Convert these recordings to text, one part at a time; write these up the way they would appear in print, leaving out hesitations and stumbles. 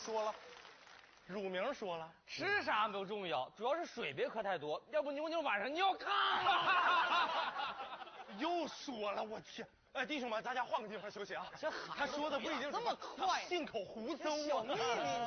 说了，乳名说了， 吃啥不重要，主要是水别喝太多，要不妞妞晚上尿炕了。 又说了，我天！哎，弟兄们，大家换个地方休息啊。 这孩子他说的不已经这么快信口胡诌小秘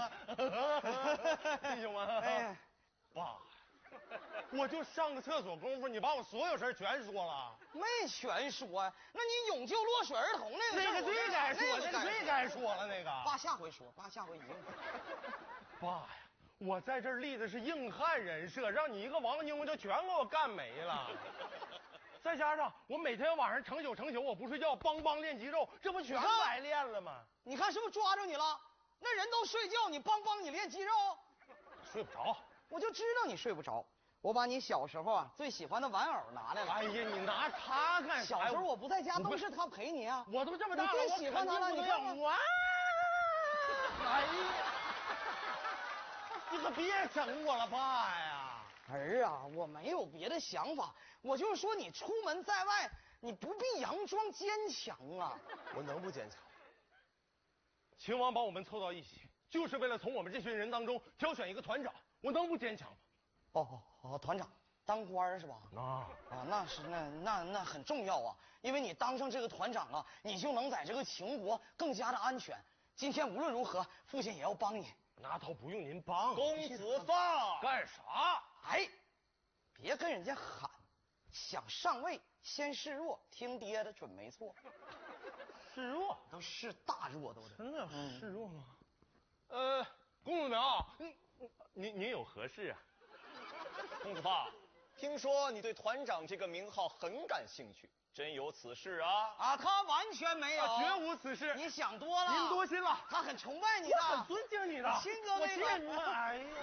密。弟兄们， 哎， 爸，我就上个厕所功夫，你把我所有事全说了。 没全说呀，那你勇救落水儿童那个最该说， 那个最该说了那个。 爸下回说，爸下回已经。 爸呀，我在这儿立的是硬汉人设，让你一个王妞就全给我干没了。再加上我每天晚上成宿我不睡觉，梆练肌肉，这不全白练了吗？ 你看是不是抓着你了？那人都睡觉，你梆你练肌肉？ 睡不着， 我就知道你睡不着。我把你小时候最喜欢的玩偶拿来了。 哎呀，你拿它干啥？ 小时候我不在家，都是他陪你啊。 我都这么大了， 你最喜欢他了，你看看。 哎呀，你可别整我了，爸呀！ 儿啊，我没有别的想法，我就是说你出门在外，你不必佯装坚强啊。 我能不坚强？秦王把我们凑到一起，就是为了从我们这群人当中挑选一个团长，我能不坚强吗？ 哦，团长当官是吧？那是那很重要啊，因为你当上这个团长啊，你就能在这个秦国更加的安全。今天无论如何，父亲也要帮你。 那倒不用您帮， 公子放干啥？ 哎，别跟人家喊，想上位先示弱，听爹的准没错。 示弱都是大弱都真的示弱吗？公子苗，您有何事啊？ 公子发，听说你对团长这个名号很感兴趣，真有此事啊？ 啊，他完全没有， 绝无此事。 你想多了， 您多心了。 他很崇拜你的， 我很尊敬你的， 亲哥那个。 哎呀，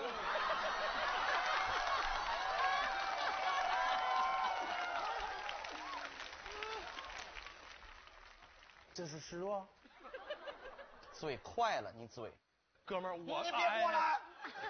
这是示弱？ 嘴快了，你嘴， 哥们儿， 你别过来。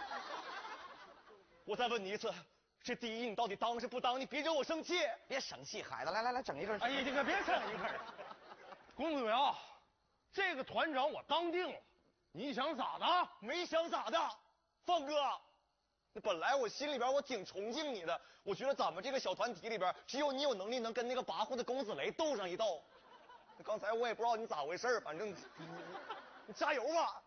我再问你一次，这第一你到底当是不当？你别惹我生气。 别生气，孩子，来，整一根。 哎呀，你可别整一根。公子苗，这个团长我当定了，你想咋的？ 没想咋的，放哥。本来我心里边我挺崇敬你的，我觉得咱们这个小团体里边，只有你有能力能跟那个跋扈的公子雷斗上一斗。刚才我也不知道你咋回事，反正你加油吧。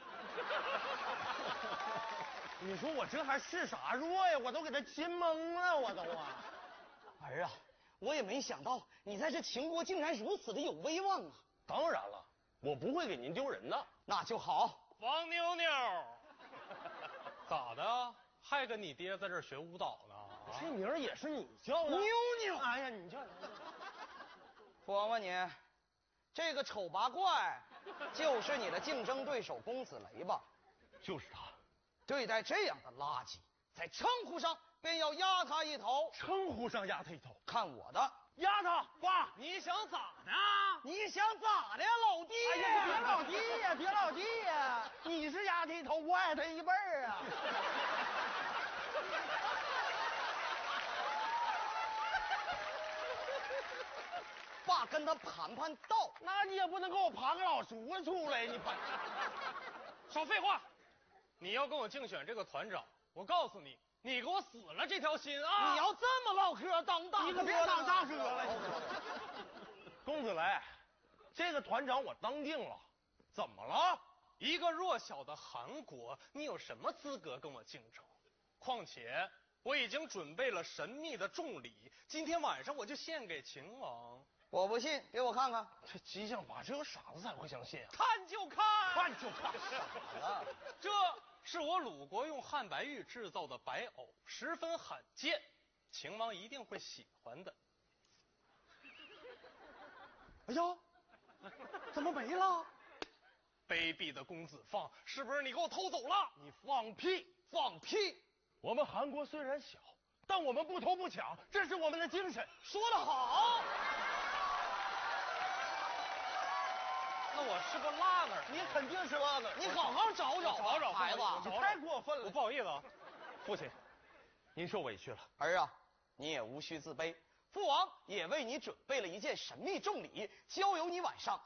你说我这还是啥弱呀？我都给他亲懵了，我都啊！ 儿啊，我也没想到你在这秦国竟然如此的有威望啊！ 当然了，我不会给您丢人的。 那就好。 王妞妞，咋的？还跟你爹在这儿学舞蹈呢？ 这名儿也是你叫的？ 妞妞， 哎呀，你叫我问你，这个丑八怪就是你的竞争对手公子雷吧？ 就是他。 对待这样的垃圾，在称呼上便要压他一头。 称呼上压他一头， 看我的， 压他！爸， 你想咋的？ 你想咋的呀，老弟？ 哎呀，别老弟呀，别老弟呀！你是压他一头，我矮他一辈儿啊！ 爸跟他盘道， 那你也不能给我盘个老叔出来，你盘。 少废话！你要跟我竞选这个团长，我告诉你，你给我死了这条心啊！ 你要这么唠嗑，当大哥， 你可别当大哥了。公子雷，这个团长我当定了，怎么了？ 一个弱小的韩国，你有什么资格跟我竞争？况且我已经准备了神秘的重礼，今天晚上我就献给秦王。 我不信，给我看看。 这激将法，只有傻子才会相信啊！ 看就看， 看就看，傻了。 这是我鲁国用汉白玉制造的白藕，十分罕见，秦王一定会喜欢的。 哎呀，怎么没了？ 卑鄙的公子放，是不是你给我偷走了？ 你放屁！ 放屁！ 我们韩国虽然小，但我们不偷不抢，这是我们的精神。 说得好。 那我是个落那儿， 你肯定是落那儿。 你好好找找孩子， 你太过分了。 不好意思啊， 父亲，您受委屈了。 儿啊，你也无需自卑，父王也为你准备了一件神秘重礼，交由你晚上